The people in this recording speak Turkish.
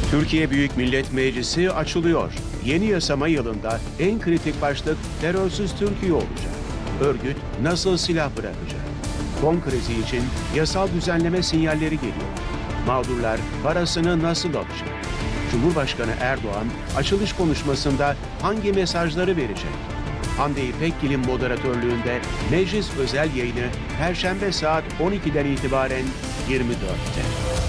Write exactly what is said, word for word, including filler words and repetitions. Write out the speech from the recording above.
Türkiye Büyük Millet Meclisi açılıyor. Yeni yasama yılında en kritik başlık terörsüz Türkiye olacak. Örgüt nasıl silah bırakacak? Fon krizi için yasal düzenleme sinyalleri geliyor. Mağdurlar parasını nasıl alacak? Cumhurbaşkanı Erdoğan açılış konuşmasında hangi mesajları verecek? Hande İpekgil'in moderatörlüğünde meclis özel yayını Perşembe saat on ikiden itibaren yirmi dörtte.